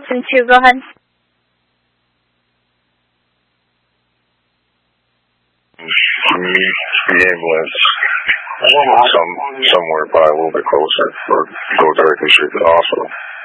10-2, go ahead. The ambulance somewhere by a little bit closer, or go directly straight to the hospital.